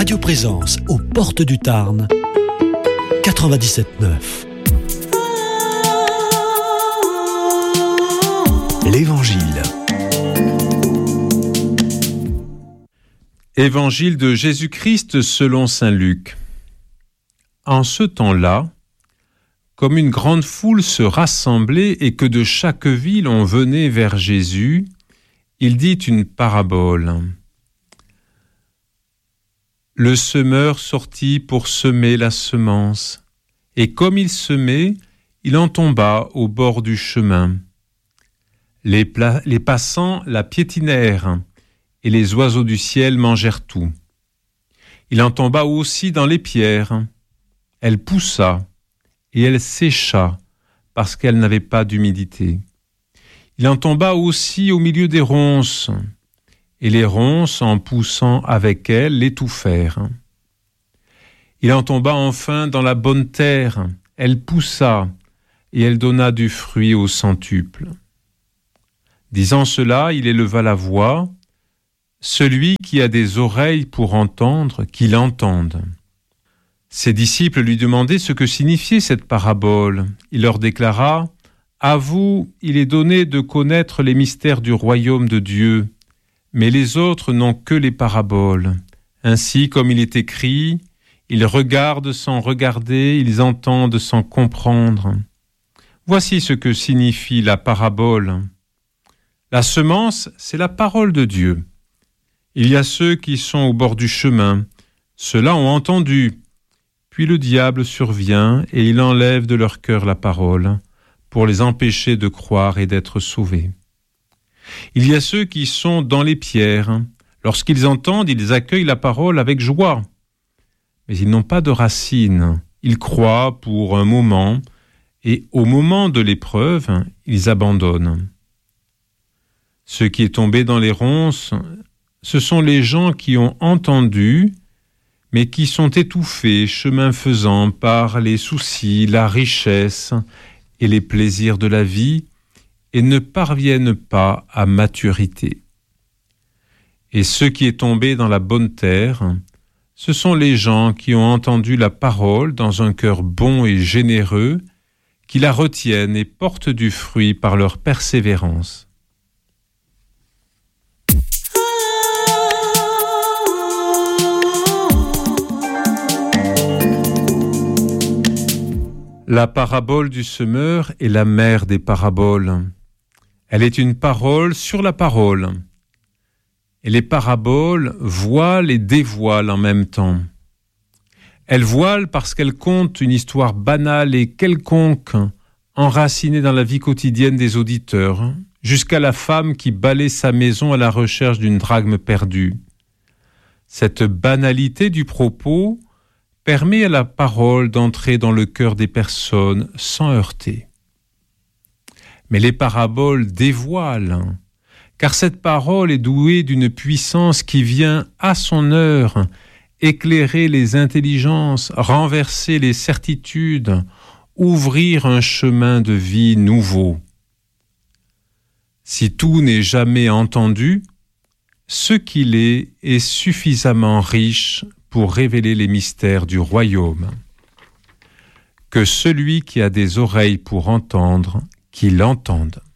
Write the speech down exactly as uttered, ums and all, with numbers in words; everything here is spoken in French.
Radio Présence aux portes du Tarn, quatre-vingt-dix-sept neuf. L'Évangile. Évangile de Jésus-Christ selon saint Luc. En ce temps-là, comme une grande foule se rassemblait et que de chaque ville on venait vers Jésus, il dit une parabole. Le semeur sortit pour semer la semence, et comme il semait, il en tomba au bord du chemin. Les, pla- les passants la piétinèrent, et les oiseaux du ciel mangèrent tout. Il en tomba aussi dans les pierres. Elle poussa, et elle sécha, parce qu'elle n'avait pas d'humidité. Il en tomba aussi au milieu des ronces, et les ronces, en poussant avec elle, l'étouffèrent. Il en tomba enfin dans la bonne terre, elle poussa, et elle donna du fruit au centuple. Disant cela, il éleva la voix. Celui qui a des oreilles pour entendre, qu'il entende. Ses disciples lui demandaient ce que signifiait cette parabole. Il leur déclara : à vous, il est donné de connaître les mystères du royaume de Dieu, mais les autres n'ont que les paraboles. Ainsi, comme il est écrit, ils regardent sans regarder, ils entendent sans comprendre. Voici ce que signifie la parabole. La semence, c'est la parole de Dieu. Il y a ceux qui sont au bord du chemin. Ceux-là ont entendu. Puis le diable survient et il enlève de leur cœur la parole pour les empêcher de croire et d'être sauvés. Il y a ceux qui sont dans les pierres. Lorsqu'ils entendent, ils accueillent la parole avec joie. Mais ils n'ont pas de racines. Ils croient pour un moment et au moment de l'épreuve, ils abandonnent. Ce qui est tombé dans les ronces, ce sont les gens qui ont entendu, mais qui sont étouffés, chemin faisant, par les soucis, la richesse et les plaisirs de la vie, et ne parviennent pas à maturité. Et ce qui est tombé dans la bonne terre, ce sont les gens qui ont entendu la parole dans un cœur bon et généreux, qui la retiennent et portent du fruit par leur persévérance. La parabole du semeur est la mère des paraboles. Elle est une parole sur la parole. Et les paraboles voilent et dévoilent en même temps. Elles voilent parce qu'elles content une histoire banale et quelconque, enracinée dans la vie quotidienne des auditeurs, jusqu'à la femme qui balaie sa maison à la recherche d'une drachme perdue. Cette banalité du propos permet à la parole d'entrer dans le cœur des personnes sans heurter. Mais les paraboles dévoilent, car cette parole est douée d'une puissance qui vient à son heure éclairer les intelligences, renverser les certitudes, ouvrir un chemin de vie nouveau. Si tout n'est jamais entendu, ce qu'il est est suffisamment riche pour révéler les mystères du royaume. Que celui qui a des oreilles pour entendre, qu'il entende.